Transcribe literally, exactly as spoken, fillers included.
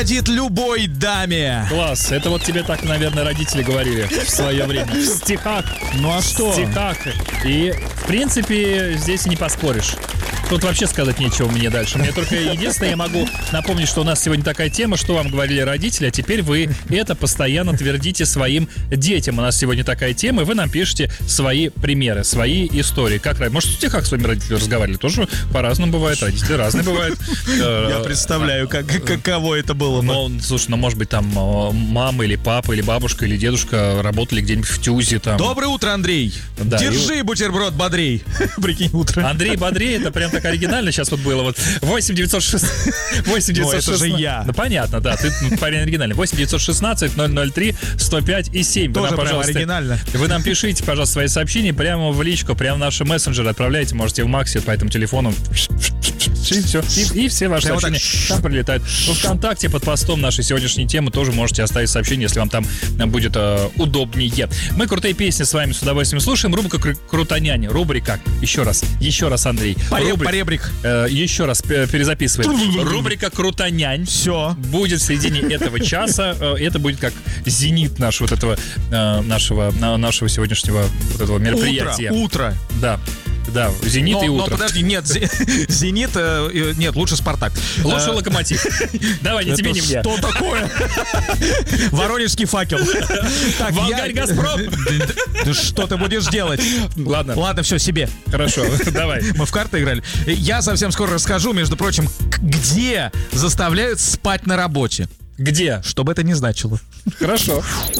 любой даме. Класс. Это вот тебе так, наверное, родители говорили в свое время. В стихах. Ну а что? В стихах. И, в принципе, здесь и не поспоришь. Тут вообще сказать нечего мне дальше. Мне только единственное, я могу напомнить, что у нас сегодня такая тема, что вам говорили родители, а теперь вы это постоянно твердите своим детям. У нас сегодня такая тема, и вы нам пишете свои примеры, свои истории. Как, может, в стихах с своими родителями разговаривали? Тоже по-разному бывает, родители разные бывают. Я представляю, как, каково это было бы. Ну, слушай, ну, может быть, там мама или папа, или бабушка, или дедушка работали где-нибудь в ТЮЗе. Там. Доброе утро, Андрей. Да, Держи и... бутерброд бодрей. Прикинь, утро. Андрей бодрей, это прям так оригинально сейчас вот было. Вот восемь девятьсот шестнадцать восемь девятьсот шестнадцать Ну, это же я. Ну, понятно, да, ты ну, парень оригинальный. восемь девятьсот шестнадцать ноль ноль три сто пять и семь. Тоже вы нам, прям оригинально. Вы нам пишите, пожалуйста, свои сообщения прямо в личку, прямо в наши мессенджеры отправляйте. Можете в Максе по этому телефону. И все. И, и все ваши прямо сообщения так... там прилетают. В ВКонтакте под постом нашей сегодняшней темы тоже можете оставить сообщение, если вам там будет э, удобнее. Мы крутые песни с вами с удовольствием слушаем. Рубрика кру- «Крутоняне». Рубрика, еще раз, еще раз, Андрей. Пореб, Рубрик, поребрик. Э, еще раз перезаписываем. Рубрика «Крутонянь». Все. Будет в середине этого часа. Это будет как зенит нашего вот этого нашего, нашего сегодняшнего вот этого мероприятия. Утро. Утро. Да. Да, «Зенит» но, и «Утро». Но подожди, нет, «Зенит», э, нет, лучше «Спартак». Лучше «Локомотив». Давай, не тебе, не мне. Что такое? Воронежский «Факел». Волгарь «Газпром». Да что ты будешь делать? Ладно. Ладно, все, себе. Хорошо, давай. Мы в карты играли. Я совсем скоро расскажу, между прочим, где заставляют спать на работе. Где? Что бы это ни значило. Хорошо.